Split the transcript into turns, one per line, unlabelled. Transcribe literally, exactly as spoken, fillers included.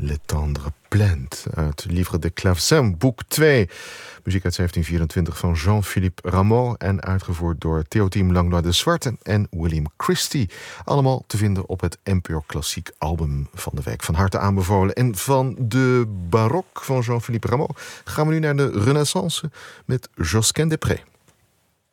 Le Tendre Plainte uit Livre de Clavecin, boek twee. Muziek uit zeventien vierentwintig van Jean-Philippe Rameau en uitgevoerd door Théotime Langlois de Zwarte en William Christie. Allemaal te vinden op het N P O Klassiek album van de week. Van harte aanbevolen. En van de barok van Jean-Philippe Rameau gaan we nu naar de Renaissance met Josquin des Prez.